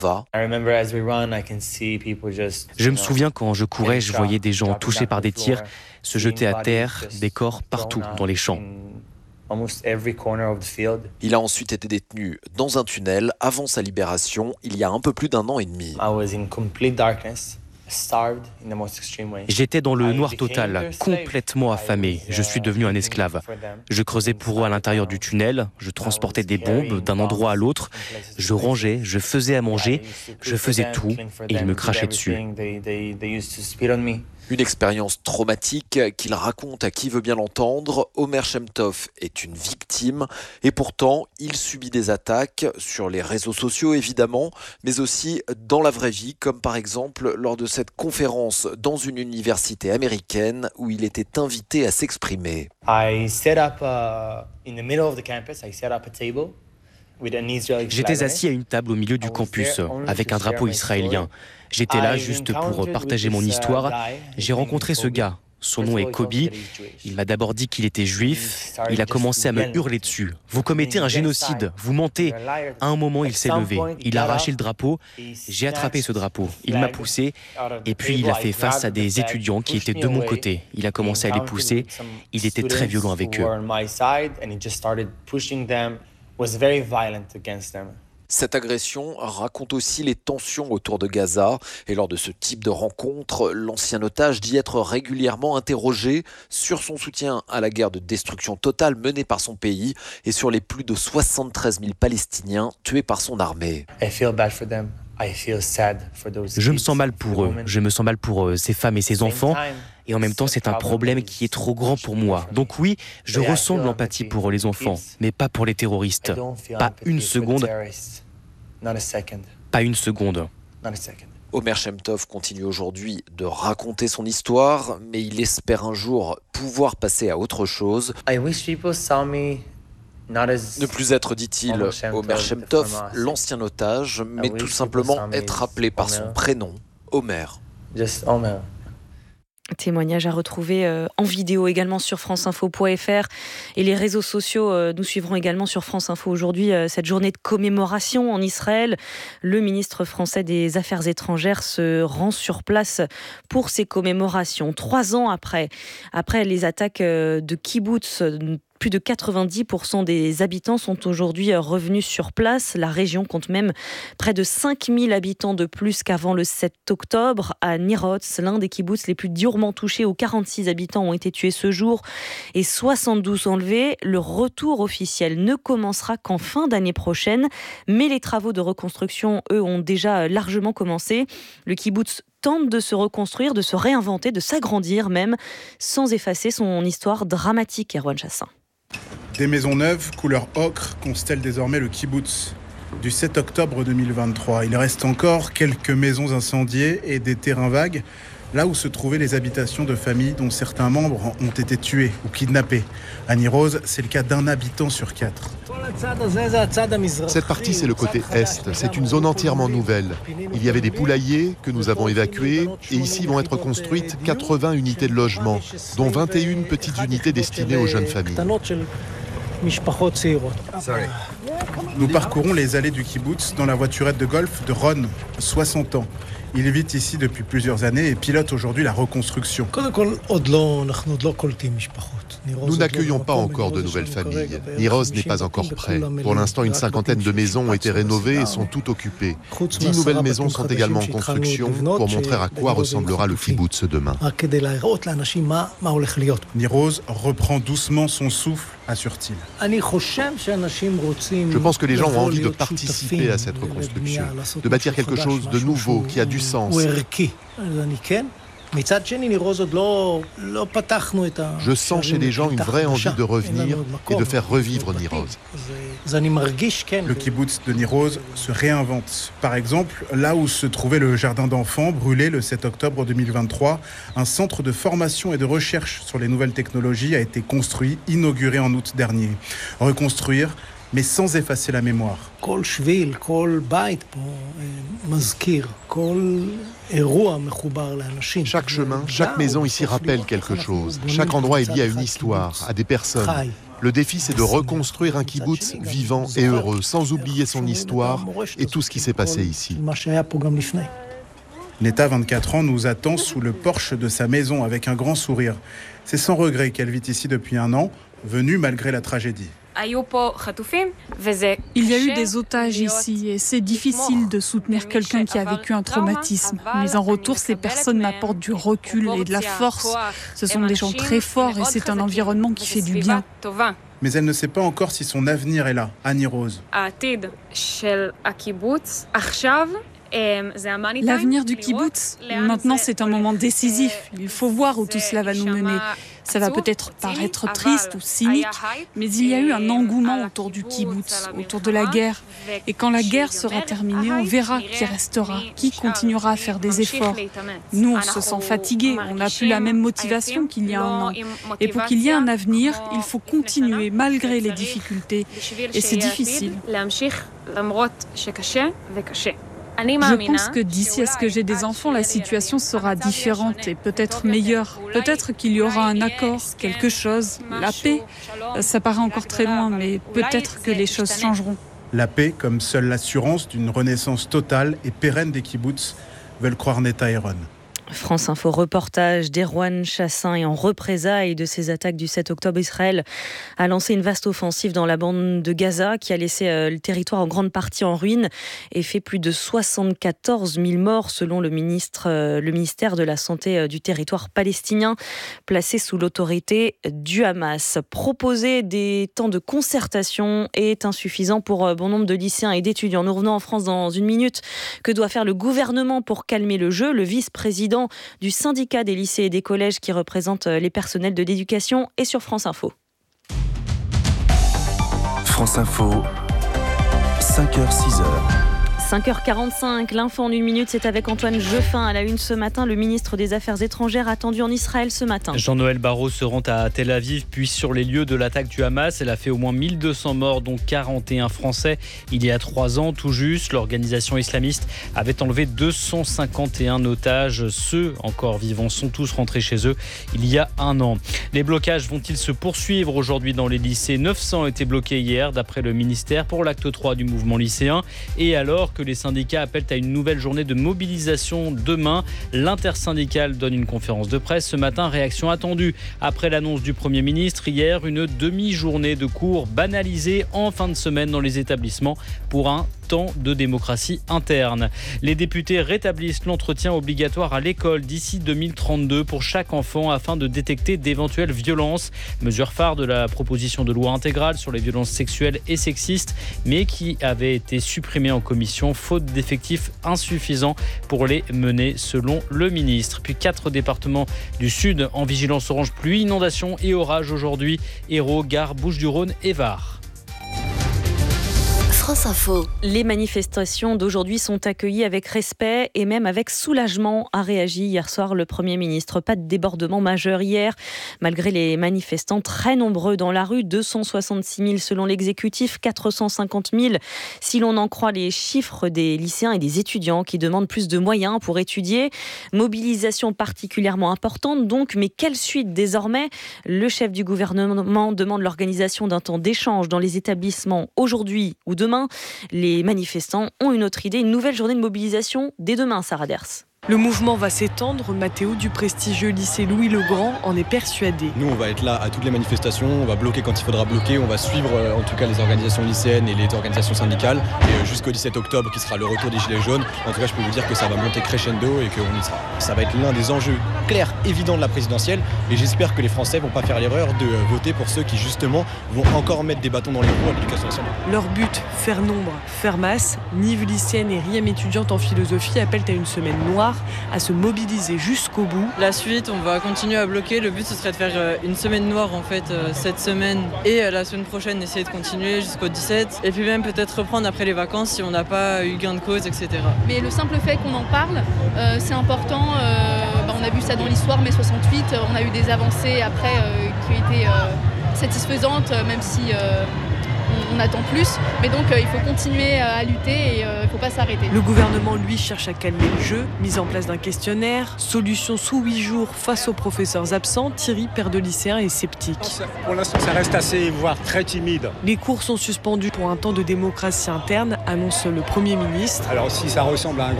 Je me souviens quand je courais, je voyais des gens touchés par des tirs, se jeter à terre, des corps partout dans les champs. Il a ensuite été détenu dans un tunnel avant sa libération, il y a un peu plus d'1 an et demi. J'étais dans le noir total, complètement affamé. Je suis devenu un esclave. Je creusais pour eux à l'intérieur du tunnel, je transportais des bombes d'un endroit à l'autre, je rangeais, je faisais à manger, je faisais tout et ils me crachaient dessus. Une expérience traumatique qu'il raconte à qui veut bien l'entendre. Omer Shemtov est une victime et pourtant il subit des attaques sur les réseaux sociaux évidemment, mais aussi dans la vraie vie, comme par exemple lors de cette conférence dans une université américaine où il était invité à s'exprimer. J'étais assis à une table au milieu du campus avec un drapeau israélien. J'étais là juste pour partager mon histoire. J'ai rencontré ce gars. Son nom est Kobe. Il m'a d'abord dit qu'il était juif. Il a commencé à me hurler dessus. Vous commettez un génocide. Vous mentez. À un moment, il s'est levé. Il a arraché le drapeau. J'ai attrapé ce drapeau. Il m'a poussé. Et puis, il a fait face à des étudiants qui étaient de mon côté. Il a commencé à les pousser. Il était très violent avec eux. Cette agression raconte aussi les tensions autour de Gaza. Et lors de ce type de rencontre, l'ancien otage dit être régulièrement interrogé sur son soutien à la guerre de destruction totale menée par son pays et sur les plus de 73 000 Palestiniens tués par son armée. Je me sens mal pour eux. Je me sens mal pour ces femmes et ces enfants. Et en même temps, c'est un problème qui est trop grand pour moi. Donc oui, je ressens de l'empathie pour les enfants, mais pas pour les terroristes. Pas une seconde. Pas une seconde. Omer Shemtov continue aujourd'hui de raconter son histoire, mais il espère un jour pouvoir passer à autre chose. Ne plus être, dit-il, Omer Shemtov, l'ancien otage, mais tout simplement être appelé par son prénom, Omer. Témoignage à retrouver en vidéo également sur franceinfo.fr et les réseaux sociaux. Nous suivrons également sur France Info aujourd'hui cette journée de commémoration en Israël. Le ministre français des Affaires étrangères se rend sur place pour ces commémorations. 3 ans après les attaques de kibbutz, plus de 90% des habitants sont aujourd'hui revenus sur place. La région compte même près de 5000 habitants de plus qu'avant le 7 octobre. À Nir Oz, l'un des kibbutz les plus durement touchés, où 46 habitants ont été tués ce jour et 72 enlevés. Le retour officiel ne commencera qu'en fin d'année prochaine, mais les travaux de reconstruction, eux, ont déjà largement commencé. Le kibbutz tente de se reconstruire, de se réinventer, de s'agrandir même, sans effacer son histoire dramatique, Erwan Chassin. Des maisons neuves, couleur ocre, constellent désormais le kibbutz. Du 7 octobre 2023, il reste encore quelques maisons incendiées et des terrains vagues, là où se trouvaient les habitations de familles dont certains membres ont été tués ou kidnappés. À Nir Oz, c'est le cas d'un habitant sur 4. Cette partie, c'est le côté est. C'est une zone entièrement nouvelle. Il y avait des poulaillers que nous avons évacués et ici vont être construites 80 unités de logement, dont 21 petites unités destinées aux jeunes familles. Nous parcourons les allées du kibbutz dans la voiturette de golf de Ron, 60 ans. Il vit ici depuis plusieurs années et pilote aujourd'hui la reconstruction. Nous n'accueillons pas encore de nouvelles familles. Nir Oz n'est pas encore prêt. Pour l'instant, une 50aine de maisons ont été rénovées et sont toutes occupées. 10 nouvelles maisons sont également en construction pour montrer à quoi ressemblera le kibbutz demain. Nir Oz reprend doucement son souffle, assure-t-il. Je pense que les gens ont envie de participer à cette reconstruction, de bâtir quelque chose de nouveau qui a du sens. Je sens chez les gens une vraie envie de revenir et de faire revivre Nir Oz. Le kibbutz de Nir Oz se réinvente. Par exemple, là où se trouvait le jardin d'enfants, brûlé le 7 octobre 2023, un centre de formation et de recherche sur les nouvelles technologies a été construit, inauguré en août dernier. Reconstruire, mais sans effacer la mémoire. Chaque chemin, chaque maison ici rappelle quelque chose. Chaque endroit est lié à une histoire, à des personnes. Le défi, c'est de reconstruire un kibboutz vivant et heureux, sans oublier son histoire et tout ce qui s'est passé ici. Netta, 24 ans, nous attend sous le porche de sa maison avec un grand sourire. C'est sans regret qu'elle vit ici depuis 1 an, venue malgré la tragédie. Il y a eu des otages ici et c'est difficile de soutenir quelqu'un qui a vécu un traumatisme. Mais en retour, ces personnes m'apportent du recul et de la force. Ce sont des gens très forts et c'est un environnement qui fait du bien. Mais elle ne sait pas encore si son avenir est là, Annie Rose. L'avenir du kibboutz, maintenant c'est un moment décisif. Il faut voir où tout cela va nous mener. Ça va peut-être paraître triste ou cynique, mais il y a eu un engouement autour du kibboutz, autour de la guerre. Et quand la guerre sera terminée, on verra qui restera, qui continuera à faire des efforts. Nous, on se sent fatigués, on n'a plus la même motivation qu'il y a 1 an. Et pour qu'il y ait un avenir, il faut continuer malgré les difficultés. Et c'est difficile. Je pense que d'ici à ce que j'ai des enfants, la situation sera différente et peut-être meilleure. Peut-être qu'il y aura un accord, quelque chose, la paix. Ça paraît encore très loin, mais peut-être que les choses changeront. La paix comme seule l'assurance d'une renaissance totale et pérenne des kibboutz, veulent croire Netta et Ron. France Info, reportage d'Erwan Chassin. Et en représailles de ces attaques du 7 octobre, Israël a lancé une vaste offensive dans la bande de Gaza qui a laissé le territoire en grande partie en ruine et fait plus de 74 000 morts selon le ministère de la Santé du territoire palestinien placé sous l'autorité du Hamas. Proposer des temps de concertation est insuffisant pour bon nombre de lycéens et d'étudiants. Nous revenons en France dans 1 minute. Que doit faire le gouvernement pour calmer le jeu ? Le vice-président du syndicat des lycées et des collèges qui représente les personnels de l'éducation est sur France Info. France Info, 5h-6h. 5h45, l'info en 1 minute, c'est avec Antoine Jeuffin à la une ce matin. Le ministre des Affaires étrangères attendu en Israël ce matin. Jean-Noël Barrot se rend à Tel Aviv, puis sur les lieux de l'attaque du Hamas. Elle a fait au moins 1200 morts, dont 41 Français. Il y a 3 ans, tout juste, l'organisation islamiste avait enlevé 251 otages. Ceux encore vivants sont tous rentrés chez eux il y a 1 an. Les blocages vont-ils se poursuivre aujourd'hui dans les lycées ? 900 étaient bloqués hier, d'après le ministère, pour l'acte 3 du mouvement lycéen. Et alors que les syndicats appellent à une nouvelle journée de mobilisation demain, l'intersyndicale donne une conférence de presse. Ce matin, réaction attendue après l'annonce du Premier ministre. Hier, une demi-journée de cours banalisée en fin de semaine dans les établissements pour un temps de démocratie interne. Les députés rétablissent l'entretien obligatoire à l'école d'ici 2032 pour chaque enfant afin de détecter d'éventuelles violences. Mesure phare de la proposition de loi intégrale sur les violences sexuelles et sexistes, mais qui avait été supprimée en commission faute d'effectifs insuffisants pour les mener selon le ministre. Puis 4 départements du sud en vigilance orange pluie, inondation et orage aujourd'hui. Hérault, Gare, Bouches-du-Rhône et Var. France Info. Les manifestations d'aujourd'hui sont accueillies avec respect et même avec soulagement, a réagi hier soir le Premier ministre. Pas de débordement majeur hier, malgré les manifestants très nombreux dans la rue, 266 000 selon l'exécutif, 450 000 si l'on en croit les chiffres des lycéens et des étudiants qui demandent plus de moyens pour étudier. Mobilisation particulièrement importante donc, mais quelle suite désormais ? Le chef du gouvernement demande l'organisation d'un temps d'échange dans les établissements aujourd'hui ou demain. Les manifestants ont une autre idée, une nouvelle journée de mobilisation dès demain, Sarah Ders. Le mouvement va s'étendre. Mathéo du prestigieux lycée Louis-le-Grand en est persuadé. Nous, on va être là à toutes les manifestations, on va bloquer quand il faudra bloquer, on va suivre en tout cas les organisations lycéennes et les organisations syndicales. Et jusqu'au 17 octobre, qui sera le retour des Gilets jaunes, en tout cas, je peux vous dire que ça va monter crescendo et qu'on y sera. Ça va être l'un des enjeux clairs, évidents de la présidentielle. Et j'espère que les Français vont pas faire l'erreur de voter pour ceux qui, justement, vont encore mettre des bâtons dans les roues à l'éducation nationale. Leur but, faire nombre, faire masse. Nive lycéenne et Riem étudiante en philosophie appellent à une semaine noire, à se mobiliser jusqu'au bout. La suite, on va continuer à bloquer. Le but, ce serait de faire une semaine noire en fait cette semaine et la semaine prochaine, essayer de continuer jusqu'au 17. Et puis même peut-être reprendre après les vacances si on n'a pas eu gain de cause, etc. Mais le simple fait qu'on en parle, c'est important. On a vu ça dans l'histoire, mai 68. On a eu des avancées après qui ont été satisfaisantes, même si on attend plus. Mais donc il faut continuer à lutter et il ne faut pas s'arrêter. Le gouvernement, lui, cherche à calmer le jeu. Mise en place d'un questionnaire, solution sous 8 jours face aux professeurs absents. Thierry, père de lycéen, est sceptique. Pour l'instant, ça reste assez, voire très timide. Les cours sont suspendus pour un temps de démocratie interne, annonce le Premier ministre. Alors si ça ressemble à un